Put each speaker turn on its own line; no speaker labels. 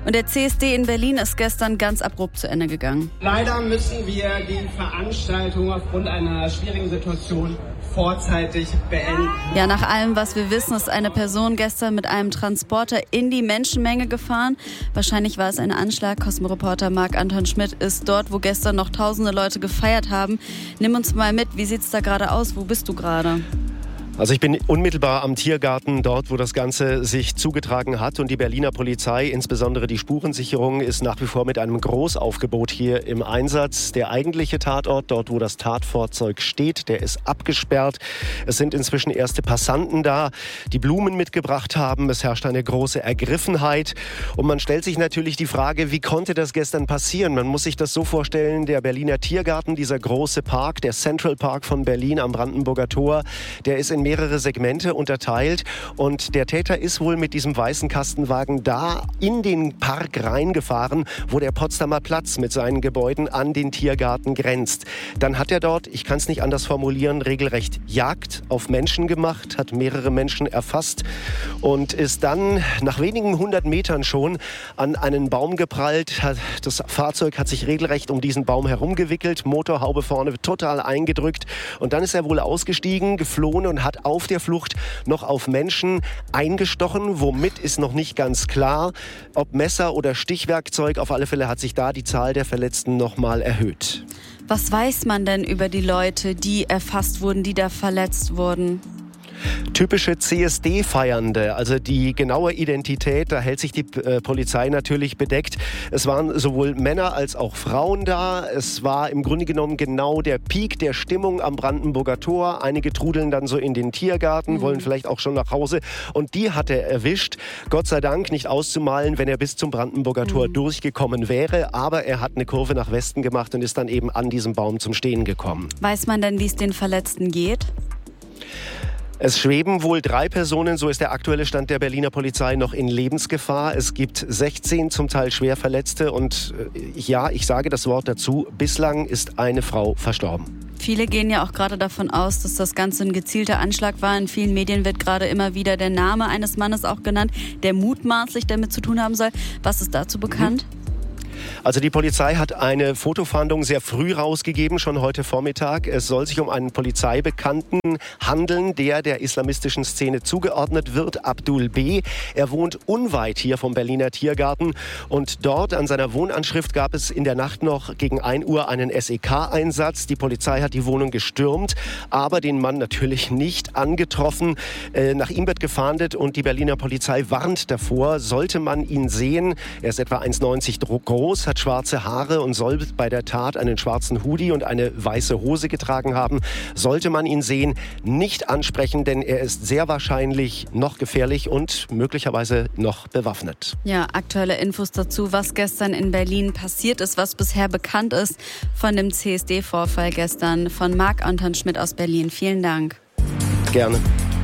Und der CSD in Berlin ist gestern ganz abrupt zu Ende gegangen.
Leider müssen wir die Veranstaltung aufgrund einer schwierigen Situation vorzeitig beenden.
Ja, nach allem, was wir wissen, ist eine Person gestern mit einem Transporter in die Menschenmenge gefahren. Wahrscheinlich war es ein Anschlag. Cosmo-Reporter Marc-Anton Schmidt ist dort, wo gestern noch tausende Leute gefeiert haben. Nimm uns mal mit, wie sieht es da gerade aus? Wo bist du gerade?
Also ich bin unmittelbar am Tiergarten, dort, wo das Ganze sich zugetragen hat. Und die Berliner Polizei, insbesondere die Spurensicherung, ist nach wie vor mit einem Großaufgebot hier im Einsatz. Der eigentliche Tatort, dort, wo das Tatfahrzeug steht, der ist abgesperrt. Es sind inzwischen erste Passanten da, die Blumen mitgebracht haben. Es herrscht eine große Ergriffenheit. Und man stellt sich natürlich die Frage, wie konnte das gestern passieren? Man muss sich das so vorstellen, der Berliner Tiergarten, dieser große Park, der Central Park von Berlin am Brandenburger Tor, der ist in mehrere Segmente unterteilt und der Täter ist wohl mit diesem weißen Kastenwagen da in den Park reingefahren, wo der Potsdamer Platz mit seinen Gebäuden an den Tiergarten grenzt. Dann hat er dort, ich kann es nicht anders formulieren, regelrecht Jagd auf Menschen gemacht, hat mehrere Menschen erfasst und ist dann nach wenigen 100 Metern schon an einen Baum geprallt. Das Fahrzeug hat sich regelrecht um diesen Baum herumgewickelt, Motorhaube vorne total eingedrückt und dann ist er wohl ausgestiegen, geflohen und hat auf der Flucht noch auf Menschen eingestochen. Womit ist noch nicht ganz klar. Ob Messer oder Stichwerkzeug, auf alle Fälle hat sich da die Zahl der Verletzten noch mal erhöht.
Was weiß man denn über die Leute, die erfasst wurden, die da verletzt wurden?
Typische CSD-Feiernde, also die genaue Identität, da hält sich die Polizei natürlich bedeckt. Es waren sowohl Männer als auch Frauen da. Es war im Grunde genommen genau der Peak der Stimmung am Brandenburger Tor. Einige trudeln dann so in den Tiergarten, wollen vielleicht auch schon nach Hause. Und die hat er erwischt. Gott sei Dank nicht auszumalen, wenn er bis zum Brandenburger Tor durchgekommen wäre. Aber er hat eine Kurve nach Westen gemacht und ist dann eben an diesem Baum zum Stehen gekommen.
Weiß man denn, wie es den Verletzten geht?
Es schweben wohl 3 Personen, so ist der aktuelle Stand der Berliner Polizei, noch in Lebensgefahr. Es gibt 16 zum Teil schwer Verletzte und ja, ich sage das Wort dazu, bislang ist eine Frau verstorben.
Viele gehen ja auch gerade davon aus, dass das Ganze ein gezielter Anschlag war. In vielen Medien wird gerade immer wieder der Name eines Mannes auch genannt, der mutmaßlich damit zu tun haben soll. Was ist dazu bekannt?
Also die Polizei hat eine Fotofahndung sehr früh rausgegeben, schon heute Vormittag. Es soll sich um einen Polizeibekannten handeln, der islamistischen Szene zugeordnet wird, Abdul B. Er wohnt unweit hier vom Berliner Tiergarten und dort an seiner Wohnanschrift gab es in der Nacht noch gegen 1 Uhr einen SEK-Einsatz. Die Polizei hat die Wohnung gestürmt, aber den Mann natürlich nicht angetroffen. Nach ihm wird gefahndet und die Berliner Polizei warnt davor, sollte man ihn sehen, er ist etwa 1,90 groß, hat schwarze Haare und soll bei der Tat einen schwarzen Hoodie und eine weiße Hose getragen haben. Sollte man ihn sehen, nicht ansprechen, denn er ist sehr wahrscheinlich noch gefährlich und möglicherweise noch bewaffnet.
Ja, aktuelle Infos dazu, was gestern in Berlin passiert ist, was bisher bekannt ist von dem CSD-Vorfall gestern von Marc-Anton Schmidt aus Berlin. Vielen Dank.
Gerne.